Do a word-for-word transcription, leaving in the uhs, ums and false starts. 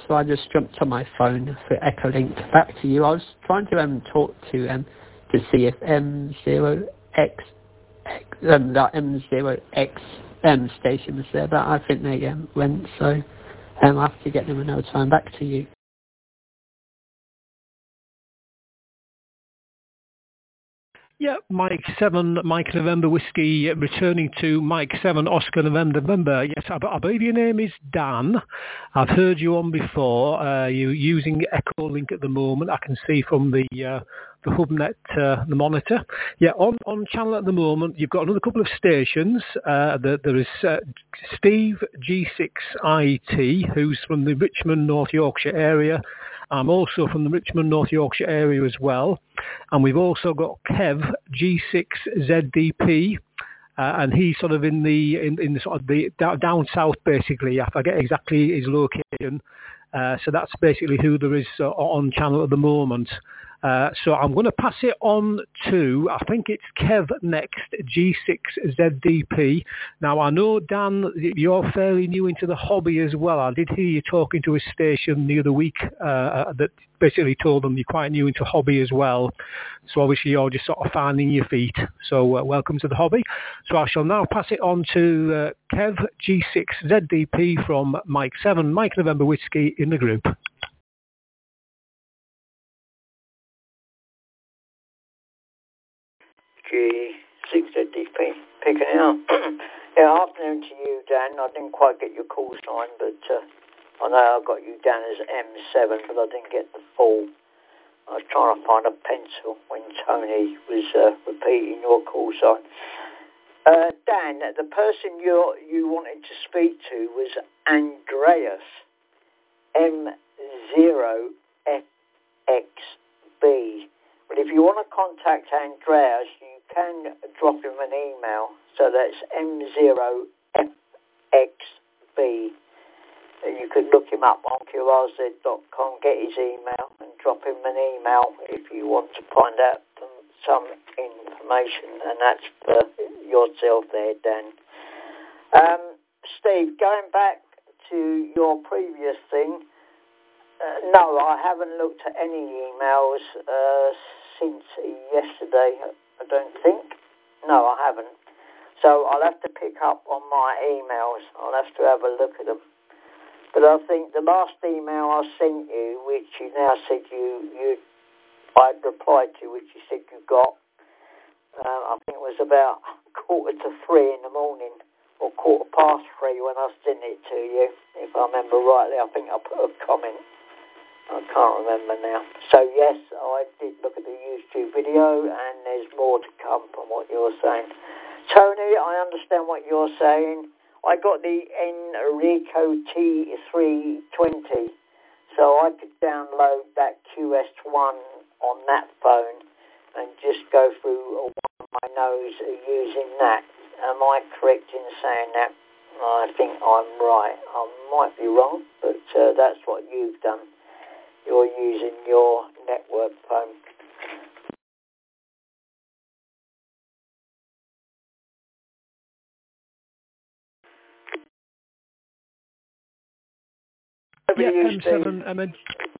so I just jumped on my phone for Echolink back to you. I was trying to um, talk to um, to see if M zero X, um, that M zero X um, station was there, but I think they um, went, so um, I have to get them another time. Back to you. Yeah, Mike seven, Mike November Whiskey, returning to Mike seven, Oscar November November. Yes, I, I believe your name is Dan. I've heard you on before. Uh, you're using Echolink at the moment. I can see from the uh, the HubNet, uh, the monitor. Yeah, on, on channel at the moment, you've got another couple of stations. Uh, there, there is uh, Steve G six I T, who's from the Richmond, North Yorkshire area. I'm also from the Richmond, North Yorkshire area as well. And we've also got Kev G six Z D P, uh, and he's sort of in the in, in the sort of the down south basically. I forget exactly his location. Uh, so that's basically who there is uh, on channel at the moment. Uh, so I'm going to pass it on to, I think it's Kev next, G six Z D P. Now, I know, Dan, you're fairly new into the hobby as well. I did hear you talking to a station the other week uh, that basically told them you're quite new into hobby as well. So obviously you're just sort of finding your feet. So uh, welcome to the hobby. So I shall now pass it on to uh, Kev G six Z D P from Mike seven, Mike November Whiskey in the group. G six Z D P, picking it up. Yeah, afternoon to you, Dan. I didn't quite get your call sign, but uh, I know I got you down as M seven, but I didn't get the full. I was trying to find a pencil when Tony was uh, repeating your call sign. Uh, Dan, the person you you wanted to speak to was Andreas, M zero F X B. But if you want to contact Andreas, you can drop him an email. So that's M zero F X B. And you could look him up on Q R Z dot com, get his email, and drop him an email if you want to find out some information. And that's for yourself there, Dan. Um, Steve, going back to your previous thing, Uh, no, I haven't looked at any emails uh, since yesterday, I don't think. No, I haven't. So I'll have to pick up on my emails. I'll have to have a look at them. But I think the last email I sent you, which you now said you, you I'd replied to, which you said you got, uh, I think it was about quarter to three in the morning, or quarter past three when I sent it to you. If I remember rightly, I think I put a comment. I can't remember now. So yes, I did look at the YouTube video, and there's more to come from what you're saying. Tony, I understand what you're saying. I got the Enrico T three twenty, so I could download that Q S one on that phone and just go through my nose using that. Am I correct in saying that? I think I'm right. I might be wrong, but uh, that's what you've done. You're using your network phone. Yeah, M seven, M-